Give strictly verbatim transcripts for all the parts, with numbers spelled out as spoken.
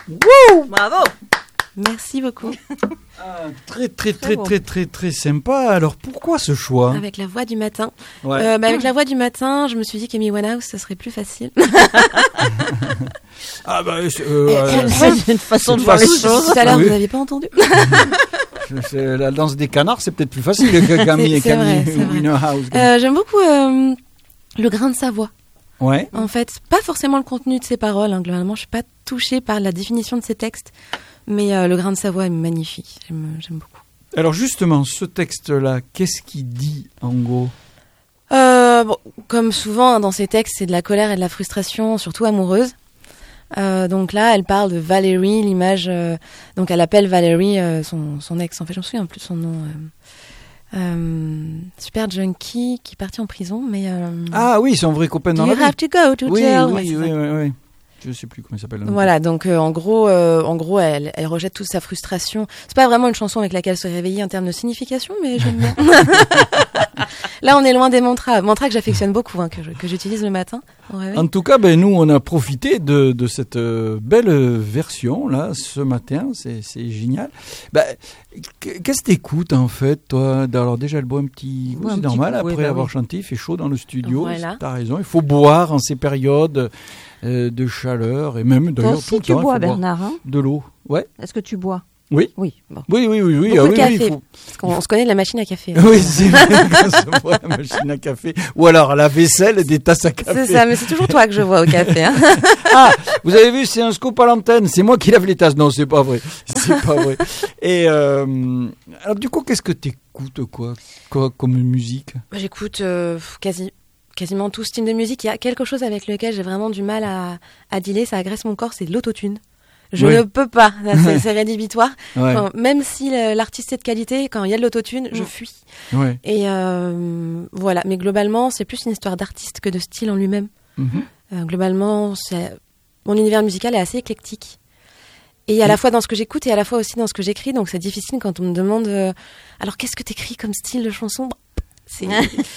Wouh! Bravo! Merci beaucoup. Ah, très, très, très, très, bon. très, très, très sympa. Alors, pourquoi ce choix? Avec la voix du matin. Ouais. Euh, bah, avec la voix du matin, je me suis dit qu'Amy Winehouse, ce serait plus facile. Ah bah, euh, c'est une façon de voir les choses. Tout à l'heure, oui. vous n'aviez pas entendu. C'est la danse des canards, c'est peut-être plus facile que Camille Winehouse. Euh, j'aime beaucoup euh, le grain de sa voix. Ouais. En fait, pas forcément le contenu de ses paroles. Hein. Globalement, je suis pas touchée par la définition de ses textes, mais euh, le grain de sa voix est magnifique. J'aime, j'aime beaucoup. Alors justement, ce texte-là, qu'est-ce qu'il dit en gros? euh, bon, Comme souvent hein, dans ses textes, c'est de la colère et de la frustration, surtout amoureuse. Euh, donc là, elle parle de Valérie, l'image. Euh, donc elle appelle Valérie euh, son, son ex. En fait, je me souviens plus de son nom. Euh, euh, super junkie qui est parti en prison, mais. Euh, ah oui, c'est un vrai copain dans la vie. You have to go to oui, jail. Oui, ouais, oui, oui, oui, oui. Je sais plus comment il s'appelle. Voilà, donc euh, en gros, euh, en gros, elle, elle rejette toute sa frustration. C'est pas vraiment une chanson avec laquelle se réveiller en termes de signification, mais j'aime bien. Là, on est loin des mantras, mantras que j'affectionne beaucoup, hein, que, je, que j'utilise le matin au réveil. En tout cas, ben nous, on a profité de, de cette euh, belle version là ce matin. C'est, c'est génial. Ben, qu'est-ce que t'écoutes en fait, toi? Alors déjà, elle boit un petit. Ouais, c'est un normal. petit coup, après oui, bah avoir oui. chanté, il fait chaud dans le studio. Voilà. T'as raison. Il faut boire en ces périodes euh, de chaleur et même d'ailleurs Toi aussi, tout le tu temps, il bois, faut boire Bernard. Hein de l'eau. Ouais. Est-ce que tu bois? Oui. Oui. Bon. Oui, oui, oui, oui. Beaucoup Ah, de oui, café. oui, il faut... Parce qu'on on se connaît de la machine à café. Hein. Oui, c'est vrai qu'on se voit la machine à café. Ou alors la vaisselle et des tasses à café. C'est ça, mais c'est toujours toi que je vois au café. Hein. Ah, vous avez vu, c'est un scoop à l'antenne. C'est moi qui lave les tasses. Non, c'est pas vrai. C'est pas vrai. Et euh, alors, du coup, qu'est-ce que t'écoutes, quoi, quoi comme musique? J'écoute euh, quasi, quasiment tout style de musique. Il y a quelque chose avec lequel j'ai vraiment du mal à, à dealer. Ça agresse mon corps, c'est l'autotune. Je oui. ne peux pas, c'est, c'est rédhibitoire. Ouais. Enfin, même si l'artiste est de qualité, quand il y a de l'autotune, je fuis. Ouais. Et euh, voilà, mais globalement, c'est plus une histoire d'artiste que de style en lui-même. Mm-hmm. Euh, globalement, c'est... mon univers musical est assez éclectique. Et à oui. la fois dans ce que j'écoute et à la fois aussi dans ce que j'écris, donc c'est difficile quand on me demande euh, alors qu'est-ce que t'écris comme style de chanson? C'est...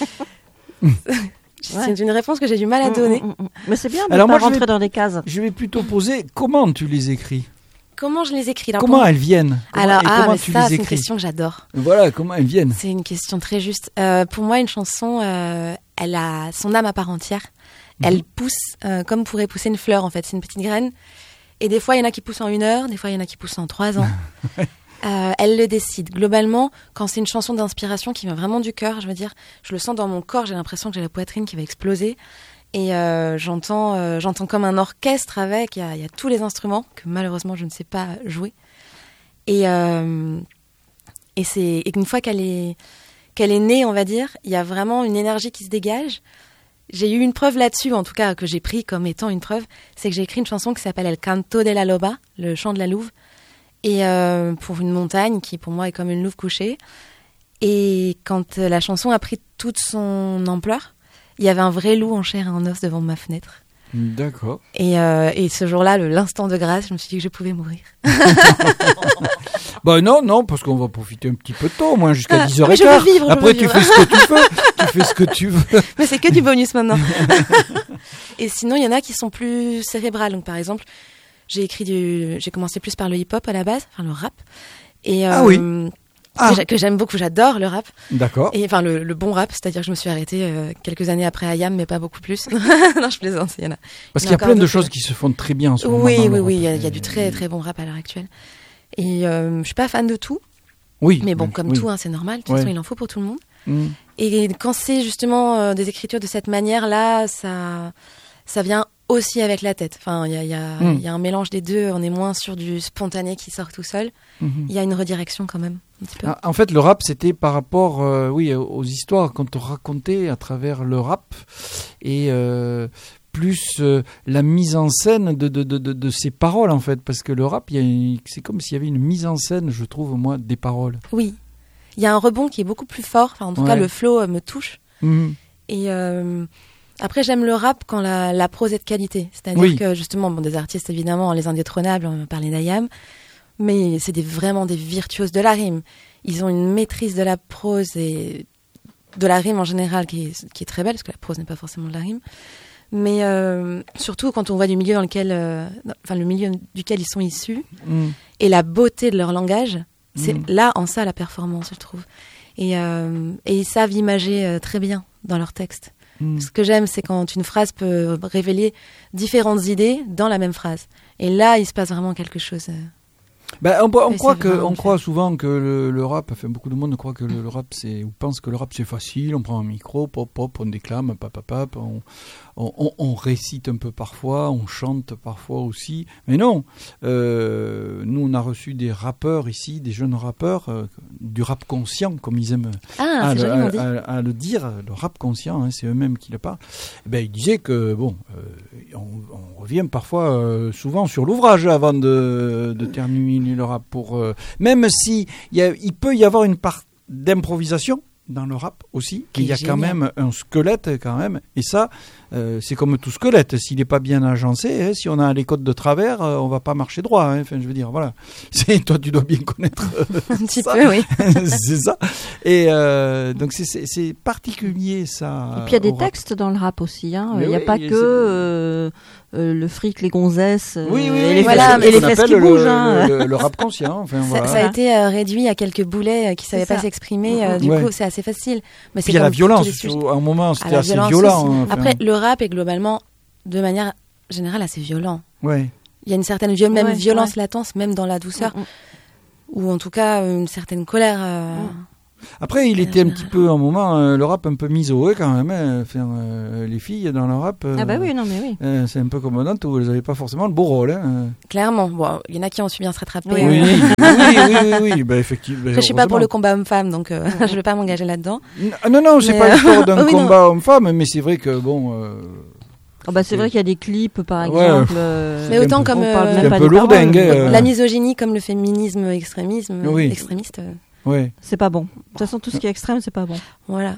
C'est ouais. une réponse que j'ai du mal à donner. Mmh, mmh, mmh. Mais c'est bien de ne Alors pas moi, rentrer vais, dans des cases. Je vais plutôt poser comment tu les écris. Comment je les écris? Alors, Comment pour... elles viennent? Comment, Alors, ah, comment mais tu ça, les c'est écris? une question que j'adore. Voilà, comment elles viennent? C'est une question très juste. Euh, pour moi, une chanson, euh, elle a son âme à part entière. Mmh. Elle pousse euh, comme pourrait pousser une fleur, en fait. C'est une petite graine. Et des fois, il y en a qui poussent en une heure. Des fois, il y en a qui poussent en trois ans. Euh, elle le décide. Globalement, quand c'est une chanson d'inspiration qui vient vraiment du cœur, je veux dire, je le sens dans mon corps, j'ai l'impression que j'ai la poitrine qui va exploser. Et euh, j'entends, euh, j'entends comme un orchestre avec, il y a, il y a tous les instruments que malheureusement je ne sais pas jouer. Et, euh, et, c'est, et une fois qu'elle est, qu'elle est née, on va dire, il y a vraiment une énergie qui se dégage. J'ai eu une preuve là-dessus, en tout cas que j'ai pris comme étant une preuve, c'est que j'ai écrit une chanson qui s'appelle El Canto de la Loba, le chant de la louve. Et euh, pour une montagne qui pour moi est comme une louve couchée. Et quand euh, la chanson a pris toute son ampleur, il y avait un vrai loup en chair et en os devant ma fenêtre. D'accord. Et, euh, et ce jour-là, le, l'instant de grâce, je me suis dit que je pouvais mourir. Bah non, non, parce qu'on va profiter un petit peu tôt, au moins jusqu'à dix heures quinze. Je veux vivre, Après, je veux tu vivre. fais ce que tu veux. Tu fais ce que tu veux. Mais c'est que du bonus maintenant. Et sinon, il y en a qui sont plus cérébrales. Donc, par exemple, j'ai écrit du, j'ai commencé plus par le hip-hop à la base, enfin le rap. Et, ah euh, oui. Ah. Que, que j'aime beaucoup, j'adore le rap. D'accord. Et enfin le, le bon rap, c'est-à-dire que je me suis arrêtée euh, quelques années après I A M, mais pas beaucoup plus. Non, je plaisante, il y en a. Parce qu'il y a plein de choses qui se font très bien en ce moment. Oui, oui, oui, il y, a, il y a du très très bon rap à l'heure actuelle. Et euh, je suis pas fan de tout. Oui. Mais bon, oui, comme oui. tout, hein, c'est normal. De toute ouais. façon, il en faut pour tout le monde. Mm. Et quand c'est justement euh, des écritures de cette manière-là, ça, ça vient aussi avec la tête. Enfin, il y a, y, a, mm. y a un mélange des deux. On est moins sur du spontané qui sort tout seul. Il mm-hmm. y a une redirection quand même. Un petit peu. En fait, le rap, c'était par rapport, euh, oui, aux histoires qu'on te racontait à travers le rap et euh, plus euh, la mise en scène de, de, de, de, de ces paroles, en fait. Parce que le rap, y a une, c'est comme s'il y avait une mise en scène, je trouve, moi, des paroles. Oui. Il y a un rebond qui est beaucoup plus fort. Enfin, en tout ouais. cas, le flow euh, me touche. Mm-hmm. Et euh, après, j'aime le rap quand la, la prose est de qualité. C'est-à-dire oui. que, justement, bon, des artistes, évidemment, les indétrônables, on va parler d'I A M, mais c'est des, vraiment des virtuoses de la rime. Ils ont une maîtrise de la prose et de la rime en général qui est, qui est très belle, parce que la prose n'est pas forcément de la rime. Mais euh, surtout quand on voit du milieu dans lequel, euh, enfin le milieu duquel ils sont issus, Mm. et la beauté de leur langage, c'est Mm. là en ça la performance, je trouve. Et, euh, et ils savent imager euh, très bien dans leurs textes. Mm. Ce que j'aime, c'est quand une phrase peut révéler différentes idées dans la même phrase. Et là, il se passe vraiment quelque chose. euh. Ben, on, on Et croit c'est que, vraiment on le croit souvent que le, le rap, enfin beaucoup de monde croit que le, le rap c'est, ou pense que le rap c'est facile, on prend un micro, pop pop, on déclame, pap pap pap, on, on, on, on récite un peu parfois, on chante parfois aussi, mais non. Euh, nous on a reçu des rappeurs ici, des jeunes rappeurs, euh, du rap conscient comme ils aiment Ah, à, c'est le, joliment dit. à, à- à le dire, le rap conscient, hein, c'est eux-mêmes qui le parlent. Eh ben, ils disaient que bon, euh, on, on revient parfois, euh, souvent sur l'ouvrage avant de, de terminer le rap. Pour euh, même si il y a- il peut y avoir une part d'improvisation dans le rap aussi, Qui il y a est quand génial. même un squelette quand même, et ça, euh, c'est comme tout squelette. S'il n'est pas bien agencé, hein, si on a les côtes de travers, euh, on va pas marcher droit. Hein, enfin, je veux dire, voilà. C'est toi, tu dois bien connaître. Un petit ça. peu, oui. C'est ça. Et euh, donc c'est, c'est, c'est particulier ça. Et puis il y a des au rap. textes dans le rap aussi. Hein. Mais Il n'y a oui, pas et que c'est- euh, euh, le fric, les gonzesses euh, Oui, oui, et oui, les voilà, fesses, mais et les ce qu'on fesses appelle qui le, bougent. Hein. le, le rap conscient. Enfin, Ça, voilà. ça a été euh, réduit à quelques boulets euh, qui ne savaient C'est pas ça. s'exprimer. euh, du Ouais. coup, c'est assez facile. Mais Puis il y a la comme pour tous violence. les sujets. À un moment, Ah, c'était la assez violence violent. aussi. hein, enfin, Après, le rap est globalement, de manière générale, assez violent. ouais. Il y a une certaine viol- même Ouais, violence ouais. latente, même dans la douceur, Mm, mm. ou en tout cas une certaine colère. euh, Après, il En était un général. petit peu, à un moment, euh, le rap un peu miso, hein, quand même. Hein. Enfin, euh, les filles dans le rap, euh, Ah bah oui, non mais oui. euh, c'est un peu comme Nantes où elles n'avaient pas forcément le beau rôle. Hein. Clairement, bon, il y en a qui ont su bien se rattraper. Oui, euh. Oui, oui, oui, oui, oui, oui, bah, effectivement. Après, je suis pas pour le heureusement. combat homme-femme, donc euh, je vais pas m'engager là-dedans. N- Non, non, c'est Mais, pas euh, l'histoire d'un oui, non. combat homme-femme, mais c'est vrai que, bon... euh, Ah bah, c'est vrai qu'il y a des clips par Ouais. exemple. euh, Mais un autant peu- comme on parle euh, même c'est un pas peu des lourdingue, paroles. euh. la misogynie, comme le féminisme extrémisme, Oui. extrémiste. euh, ouais. C'est pas bon. De toute façon, tout ce qui est extrême, c'est pas bon. voilà.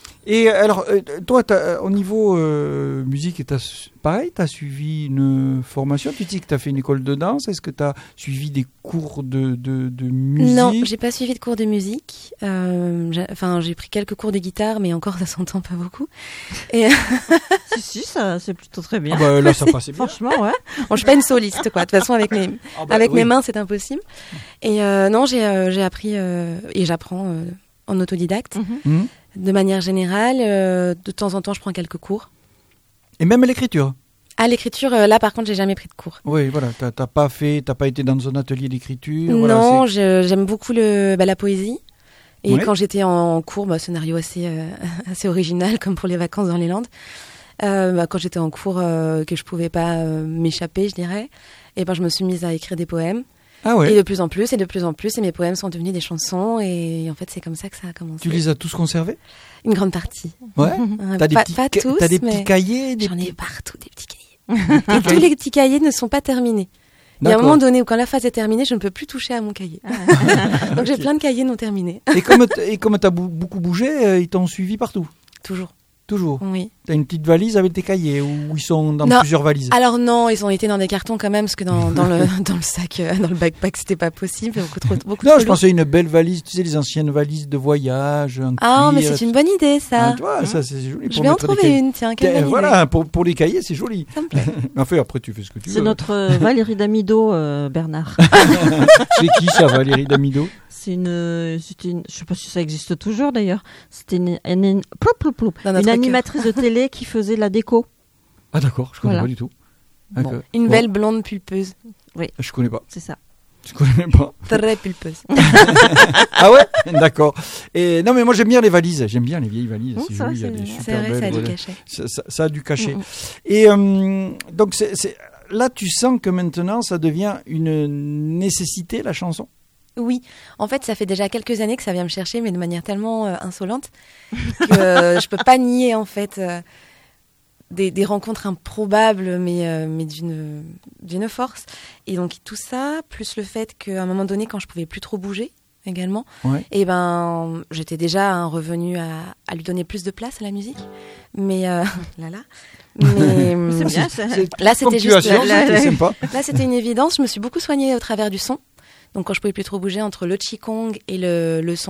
Et alors, euh, toi, t'as- au niveau euh, musique, t'as, su- pareil, tu as suivi une formation. Tu dis que tu as fait une école de danse. Est-ce que tu as suivi des cours de, de, de musique? Non, j'ai pas suivi de cours de musique. Euh, j'ai- Enfin, j'ai pris quelques cours de guitare, mais encore, ça s'entend pas beaucoup. Et si, si, ça, c'est plutôt très bien. Ah bah, là, ça passait bien. Franchement, ouais. bon, je suis pas une soliste, quoi. De toute façon, avec mes Ah bah, avec oui. mes mains, c'est impossible. Et euh, non, j'ai euh, j'ai appris euh, et j'apprends euh, en autodidacte. Mhm. Mhm. De manière générale, euh, de temps en temps, je prends quelques cours. Et même l'écriture. À l'écriture, euh, là, par contre, j'ai jamais pris de cours. Oui, voilà. T'as, t'as pas fait, t'as pas été dans un atelier d'écriture. voilà, non, c'est- je- j'aime beaucoup le, bah, la poésie. Et Ouais. quand j'étais en cours, bah, scénario assez, euh, assez original, comme pour les vacances dans les Landes. Euh, bah, quand j'étais en cours, euh, que je pouvais pas euh, m'échapper, je dirais, et ben je me suis mise à écrire des poèmes. Ah ouais. Et de plus en plus, et de plus en plus, et mes poèmes sont devenus des chansons. Et en fait, c'est comme ça que ça a commencé. Tu les as tous conservés? Une grande partie. Ouais. Euh, T'as des pas, petits, pas ca- tous, t'as des mais petits cahiers, des j'en ai petits- partout des petits cahiers. Et tous les petits cahiers ne sont pas terminés. Il y a un D'accord. moment donné où quand la phase est terminée, je ne peux plus toucher à mon cahier. Donc j'ai plein de cahiers non terminés. Et comme t- et comme t'as bou- beaucoup bougé, euh, ils t'ont suivi partout. Toujours. Toujours. Oui. T'as une petite valise avec tes cahiers ou ils sont dans Non. plusieurs valises. Alors non, ils ont été dans des cartons quand même, parce que dans, dans, le, dans le sac, euh, dans le backpack, c'était pas possible. Beaucoup trop, beaucoup Non, trop je lourd. pensais à une belle valise, tu sais, les anciennes valises de voyage. En Ah, mais cuir, c'est une bonne idée, ça. Ah, tu vois, ça c'est joli. Je pour vais en mettre des trouver cahiers. une, tiens. Quelle Tiens, bonne voilà, pour, pour les cahiers, c'est joli. idée. Ça me plaît. Enfin, après, tu fais ce que tu veux. C'est notre euh, Valérie Damido, euh, Bernard. C'est qui ça, Valérie Damido? C'est une, euh, c'était une, je sais pas si ça existe toujours d'ailleurs. C'était une, une, une- ploup, ploup, ploup. Dans notre une cœur. animatrice de télé qui faisait la déco. Ah d'accord, je connais Voilà. pas du tout. Bon. D'accord. Une Bon, belle blonde pulpeuse. Je connais pas. C'est ça. Je connais pas. Très pulpeuse. Ah ouais? D'accord. Et non, mais moi j'aime bien les valises. J'aime bien les vieilles valises. Mmh, c'est ça, joli, il y a c'est- des c'est C'est super vrai, ça a belles. du voilà. cachet. Ça, ça- ça a du cachet. Mhm. Et euh, donc c'est, c'est- là, tu sens que maintenant ça devient une nécessité, la chanson. Oui, en fait, ça fait déjà quelques années que ça vient me chercher, mais de manière tellement euh, insolente que euh, je peux pas nier en fait euh, des, des rencontres improbables, mais euh, mais d'une d'une force. Et donc tout ça, plus le fait qu'à un moment donné, quand je pouvais plus trop bouger également, Ouais. et ben j'étais déjà un revenu à, à lui donner plus de place à la musique. Mais euh, là là, mais C'est bien, ça. là c'était juste Ponctuation, la- c'était sympa. Là, c'était une évidence. Je me suis beaucoup soignée au travers du son. Donc, quand je pouvais plus trop bouger entre le qigong et le, le son.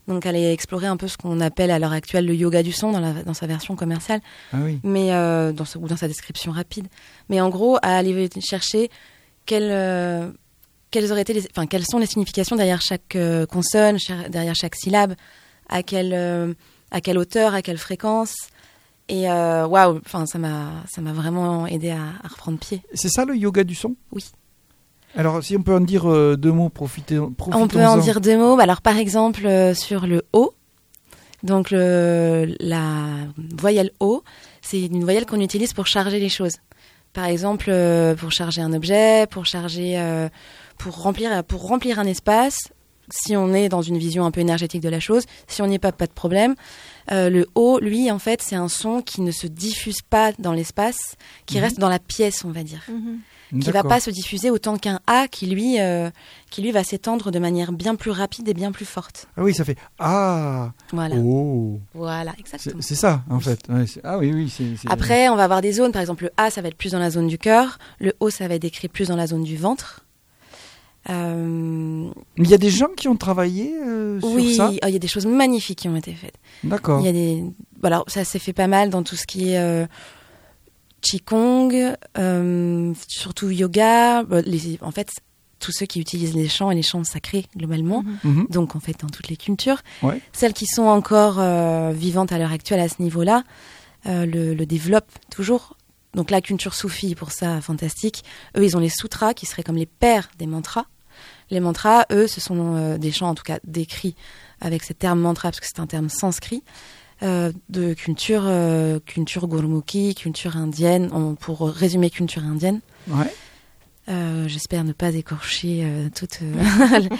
Donc aller explorer un peu ce qu'on appelle à l'heure actuelle le yoga du son dans, la, dans sa version commerciale, Ah oui. mais euh, dans, ce, ou dans sa description rapide. Mais en gros, à aller chercher quelles, euh, quelles, auraient été les, enfin, quelles sont les significations derrière chaque euh, consonne, cher, derrière chaque syllabe, à quelle, euh, à quelle hauteur, à quelle fréquence. Et waouh, wow, enfin, ça m'a, ça m'a vraiment aidé à, à reprendre pied. C'est ça le yoga du son ? Oui. Alors, si on peut en dire euh, deux mots, profitez, profitons-en. On peut en dire deux mots. Alors, par exemple, euh, sur le O, donc le, la voyelle O, c'est une voyelle qu'on utilise pour charger les choses. Par exemple, euh, pour charger un objet, pour charger, euh, pour remplir, pour remplir un espace. Si on est dans une vision un peu énergétique de la chose, si on n'y est pas, pas de problème. Euh, le O, lui, en fait, c'est un son qui ne se diffuse pas dans l'espace, qui mmh. reste dans la pièce, on va dire. Mmh. Qui ne va pas se diffuser autant qu'un A qui lui, euh, qui lui va s'étendre de manière bien plus rapide et bien plus forte. Ah oui, ça fait Ah Voilà. Oh. Voilà, exactement. C'est, c'est ça, en fait. Ouais, c'est... Ah oui, oui. C'est, c'est... Après, on va avoir des zones. Par exemple, le A, ça va être plus dans la zone du cœur. Le O, ça va être écrit plus dans la zone du ventre. Euh... Il y a des gens qui ont travaillé euh, oui, sur ça. Oui, oh, il y a des choses magnifiques qui ont été faites. D'accord. Il y a des... voilà, ça s'est fait pas mal dans tout ce qui est... Euh... Qigong, euh, surtout yoga, les, en fait, tous ceux qui utilisent les chants et les chants sacrés globalement, mm-hmm. donc en fait dans toutes les cultures, ouais. Celles qui sont encore euh, vivantes à l'heure actuelle à ce niveau-là, euh, le, le développent toujours. Donc la culture soufie, pour ça, fantastique. Eux, ils ont les sutras qui seraient comme les pères des mantras. Les mantras, eux, ce sont euh, des chants, en tout cas décrits avec ce terme mantra, parce que c'est un terme sanskrit. Euh, de culture, euh, culture gurmukhi, culture indienne, on, pour résumer culture indienne. Ouais. Euh, j'espère ne pas écorcher euh, toutes euh,